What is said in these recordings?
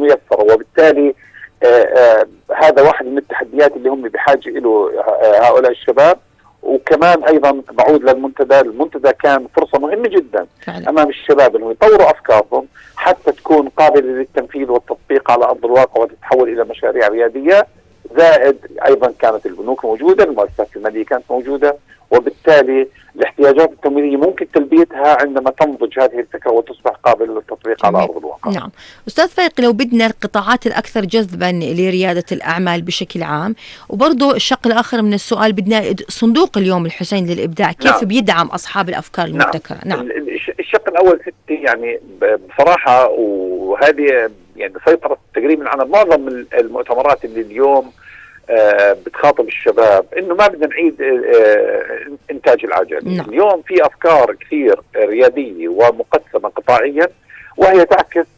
ميسرة، وبالتالي هذا واحد من التحديات اللي هم بحاجة له هؤلاء الشباب. وكمان أيضا بعود للمنتدى، المنتدى كان فرصة مهمة جدا فعلا. أمام الشباب أنه يطوروا أفكارهم حتى تكون قابلة للتنفيذ والتطبيق على أرض الواقع وتتحول إلى مشاريع ريادية. زائد أيضا كانت البنوك موجودة، المؤسسات المالية كانت موجودة، وبالتالي الاحتياجات التمويلية ممكن تلبيتها عندما تنضج هذه الفكرة وتصبح قابلة للتطبيق على أرض الواقع. نعم أستاذ فايق، لو بدنا القطاعات الأكثر جذبا لريادة الأعمال بشكل عام، وبرضه الشق الآخر من السؤال بدنا صندوق اليوم الحسين للإبداع كيف نعم. بيدعم أصحاب الأفكار المبتكرة؟ نعم. الشق الأول ستي يعني بصراحة، وهذه يعني سيطرت تقريبا على معظم المؤتمرات اللي اليوم بتخاطب الشباب، انه ما بدنا نعيد انتاج العجل. نعم. اليوم في افكار كثير رياديه ومقسمه قطاعيا، وهي تعكس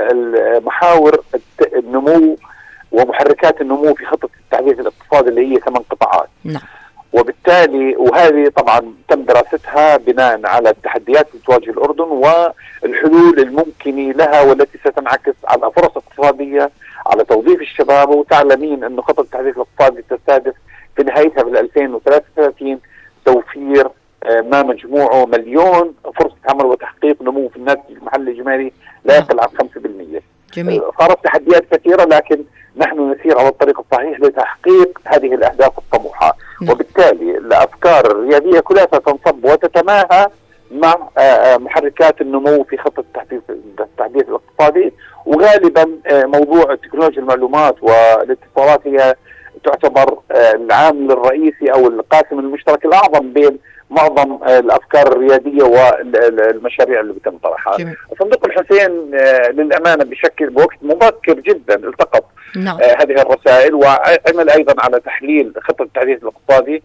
محاور النمو ومحركات النمو في خطه التحديث الاقتصادي اللي هي 8 قطاعات. نعم. وبالتالي وهذه طبعا تم دراستها بناء على التحديات اللي تواجه الأردن والحلول الممكنة لها، والتي ستنعكس على فرص اقتصادية، على توظيف الشباب. وتعلمين أن خطة التحديث الاقتصادي تستهدف في نهايتها بال 2033 توفير ما مجموعه 1,000,000 فرصة عمل وتحقيق نمو في الناتج المحلي الإجمالي لا يقل عن 5%. جميل. صارت تحديات كثيرة، لكن نحن نسير على الطريق الصحيح لتحقيق هذه الأهداف الطموحة. وبالتالي الأفكار الريادية كلها تنصب وتتماهى مع محركات النمو في خطة التحديث الاقتصادي. وغالبا موضوع تكنولوجيا المعلومات والاتصالات هي تعتبر العامل الرئيسي أو القاسم المشترك الأعظم بين معظم الأفكار الريادية والمشاريع اللي بتم طرحها. صندوق الحسين للأمانة بوقت مبكر جدا التقط هذه الرسائل، وعمل أيضا على تحليل خطة التحديث الاقتصادي،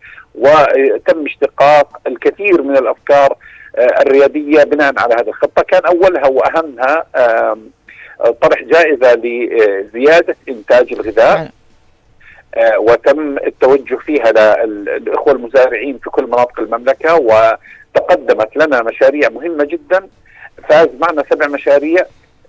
وتم اشتقاق الكثير من الأفكار الريادية بناء على هذه الخطة. كان أولها وأهمها طرح جائزة لزيادة إنتاج الغذاء، وتم التوجه فيها للإخوة المزارعين في كل مناطق المملكة، وتقدمت لنا مشاريع مهمة جدا. فاز معنا 7 مشاريع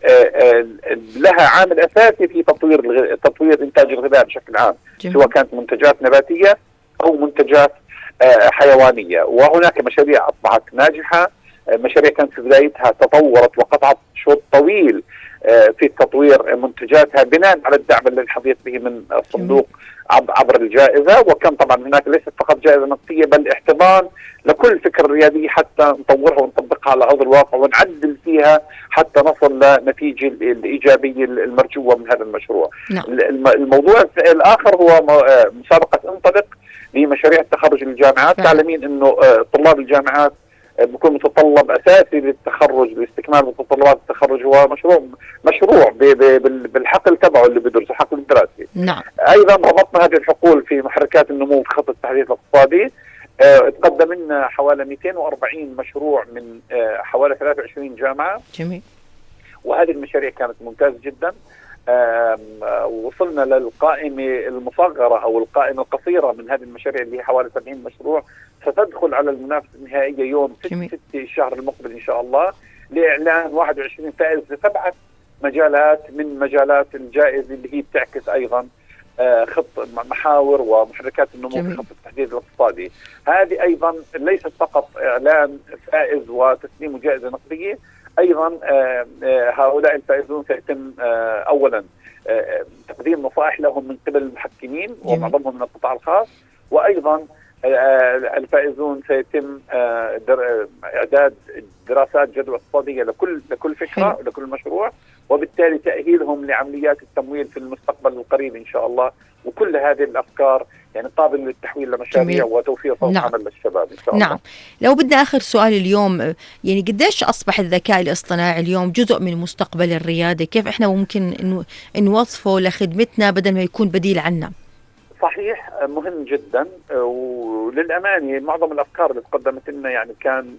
لها عامل أساسي في تطوير إنتاج الغذاء بشكل عام، سواء كانت منتجات نباتية أو منتجات حيوانية. وهناك مشاريع أصبحت ناجحة، مشاريع كانت في بدايتها تطورت وقطعت شوط طويل في تطوير منتجاتها بناء على الدعم الذي حظيت به من الصندوق عبر الجائزة. وكان طبعا هناك ليست فقط جائزة نقدية، بل احتضان لكل فكرة ريادية حتى نطورها ونطبقها على أرض الواقع ونعدل فيها حتى نصل لنتيجة الإيجابية المرجوة من هذا المشروع. الموضوع الآخر هو مسابقة انطلق لمشاريع التخرج للجامعات. تعلمين أنه طلاب الجامعات بيكون متطلب أساسي للتخرج، لاستكمال متطلبات التخرج، هو مشروع بالحقل تبعه اللي بدرسه، الحقل الدراسي. نعم. أيضا ربطنا هذه الحقول في محركات النمو في خطة التحديث الاقتصادي. تقدم لنا حوالي 240 مشروع من حوالي 23 جامعة. جميل. وهذه المشاريع كانت ممتازة جدا. وصلنا للقائمة المصغرة أو القائمة القصيرة من هذه المشاريع اللي هي حوالي 70 مشروع، ستدخل على المنافسة النهائية يوم 6 الشهر المقبل إن شاء الله، لإعلان 21 فائز ل7 مجالات من مجالات الجائزة اللي هي بتعكس أيضا خط محاور ومحركات النمو في خط التحديث الاقتصادي. هذه أيضا ليست فقط إعلان فائز وتسليم جائزة نقدية، أيضا هؤلاء الفائزون سيتم أولا تقديم نصائح لهم من قبل المحكمين ومعظمهم من القطاع الخاص، وأيضا الفائزون سيتم إعداد دراسات جدوى اقتصادية لكل فكرة ولكل مشروع، وبالتالي تأهيلهم لعمليات التمويل في المستقبل القريب إن شاء الله. وكل هذه الأفكار يعني قابل للتحويل لمشاريع وتوفير فرص عمل للشباب إن شاء الله. نعم. لو بدنا آخر سؤال اليوم، يعني قديش أصبح الذكاء الاصطناعي اليوم جزء من مستقبل الريادة؟ كيف إحنا ممكن نوظفه لخدمتنا بدل ما يكون بديل عنا؟ صحيح، مهم جدا. وللأمانة معظم الأفكار اللي تقدمت لنا يعني كان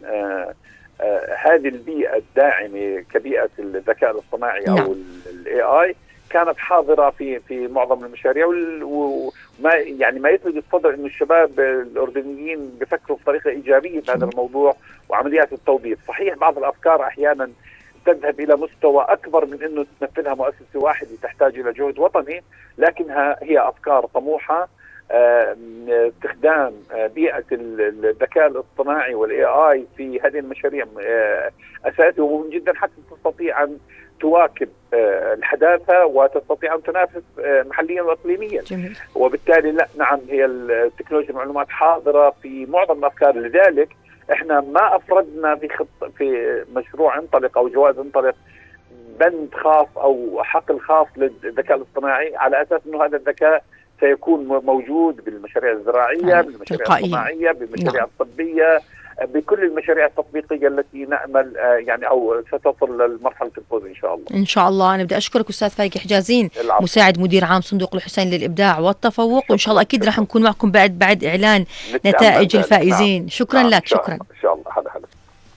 هذه البيئة الداعمة كبيئة الذكاء الاصطناعي أو AI كانت حاضرة في معظم المشاريع. وما يعني ما يثبت الصدر إنه الشباب الأردنيين بيفكروا بطريقة إيجابية في هذا الموضوع وعمليات التوظيف. صحيح بعض الأفكار أحيانا تذهب إلى مستوى أكبر من أنه تنفذها مؤسسة واحدة تحتاج إلى جهد وطني، لكنها هي أفكار طموحة. استخدام بيئة الذكاء الاصطناعي والاي اي في هذه المشاريع أساسي ومهم جدا حتى تستطيع أن تواكب الحداثة وتستطيع أن تنافس محليا وإقليميا. جميل. وبالتالي لا نعم هي التكنولوجيا المعلومات حاضرة في معظم الأفكار. لذلك احنا ما أفردنا في مشروع انطلق أو جواز انطلق بند خاص أو حقل خاص للذكاء الاصطناعي على أساس أنه هذا الذكاء سيكون موجود بالمشاريع الزراعية، بالمشاريع الصناعية، بالمشاريع الطبية، بكل المشاريع التطبيقية التي نأمل يعني أو ستصل لمرحلة الفوز إن شاء الله. إن شاء الله. أنا بدي أشكرك أستاذ فايق حجازين، مساعد مدير عام صندوق الحسين للإبداع والتفوق، وإن شاء الله أكيد راح نكون معكم بعد إعلان نتائج الفائزين. شكرا لك. شكرا.